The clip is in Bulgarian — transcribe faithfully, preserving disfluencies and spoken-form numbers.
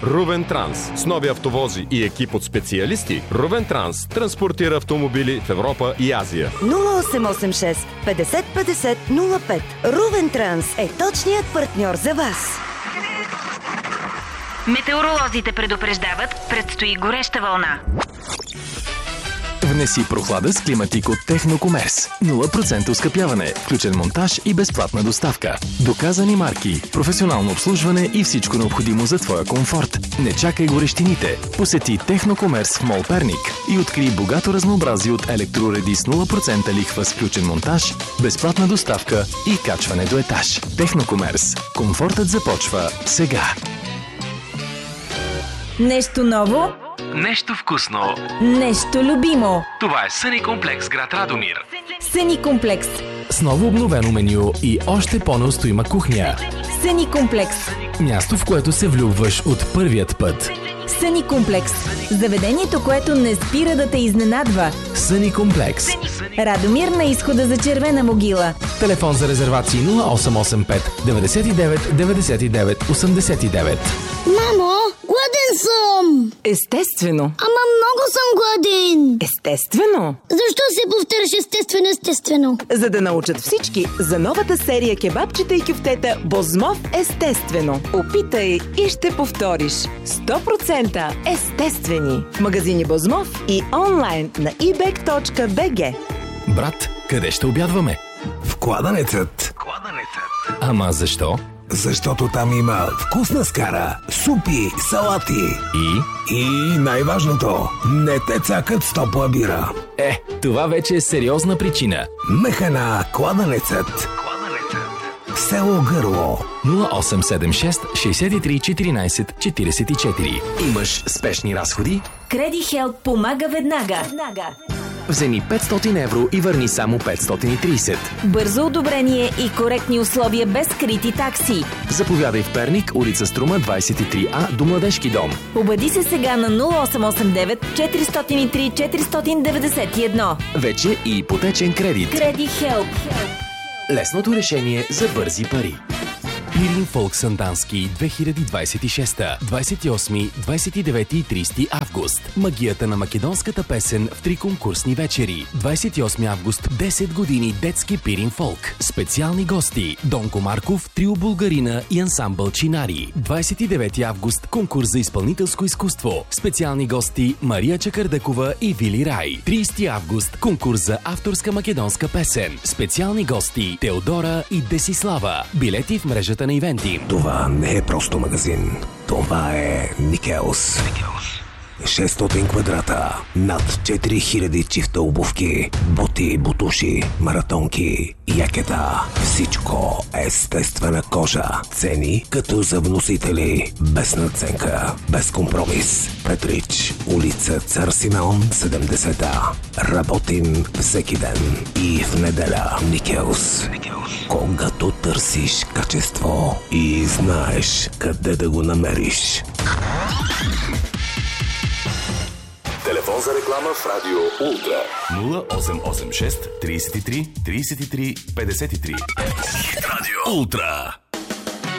Рувен Транс. С нови автовози и екип от специалисти, Рувен Транс транспортира автомобили в Европа и Азия. нула осем осем шест петдесет петдесет нула пет. Рувен Транс е точният партньор за вас. Метеоролозите предупреждават, предстои гореща вълна. Внеси прохлада с климатик от Технокомерс. нула процента оскъпяване, включен монтаж и безплатна доставка. Доказани марки, професионално обслужване и всичко необходимо за твоя комфорт. Не чакай горещините. Посети Технокомерс в Мол Перник и открий богато разнообразие от електроуреди с нула процента лихва с включен монтаж, безплатна доставка и качване до етаж. Технокомерс. Комфортът започва сега. Нещо ново? Нещо вкусно. Нещо любимо. Това е Съни комплекс, град Радомир. Съни комплекс. С ново обновено меню и още по-неустоима кухня. Съни комплекс. Място, в което се влюбваш от първият път. Съни комплекс. Заведението, което не спира да те изненадва. Съни комплекс. Радомир на изхода за Червена могила. Телефон за резервации нула осем осем пет деветдесет и девет деветдесет и девет осемдесет и девет. Мамо, гладен съм! Естествено. Ама много съм гладен! Естествено. Защо се повтаряш естествено, естествено? За да научат всички за новата серия кебабчета и кюфтета Бозмов естествено. Опитай и ще повториш. сто процента естествени. В магазини Бозмов и онлайн на и бек точка би джи. Брат, къде ще обядваме? В Кладенецът. Кладенецът. Ама защо? Защото там има вкусна скара, супи, салати И? и най-важното, не те цакат с топла бира. Е, това вече е сериозна причина. Механа Кладенецът. Кладенецът. Село Гърло. нула осем седем шест шестдесет и три четиринадесет четиридесет и четири. Имаш спешни разходи? CreditHelp помага веднага. Вземи петстотин евро и върни само петстотин и тридесет. Бързо одобрение и коректни условия без скрити такси. Заповядай в Перник, улица Струма двадесет и три А до Младежки дом. Обади се сега на нула осем осем девет четиристотин и три четиристотин деветдесет и едно. Вече и ипотечен кредит. CreditHelp. Лесното решение за бързи пари. Пирин Фолк Сандански две хиляди двадесет и шеста, двадесет и осми, двадесет и девети и тридесети август. Магията на македонската песен в три конкурсни вечери. двадесет и осми август, десет години детски Пирин Фолк. Специални гости: Донко Марков, Трио Булгарина и ансамбъл Чинари. двадесет и девети август, конкурс за изпълнителско изкуство. Специални гости: Мария Чакърдъкова и Вили Рай. тридесети август, конкурс за авторска македонска песен. Специални гости: Теодора и Десислава. Билети в мрежата на ивенти. Това не е просто магазин. Това е Никелс. шестстотин квадрата, над четири хиляди чифта обувки, боти, бутуши, маратонки, якета. Всичко естествена кожа. Цени като за вносители. Без надценка, без компромис. Петрич, улица Цар Симеон седемдесет А. Работим всеки ден и в неделя. Никелс. Когато търсиш качество и знаеш къде да го намериш. Телефон за реклама в Радио Ултра. нула осем осем шест тридесет и три тридесет и три петдесет и три. Радио Ултра.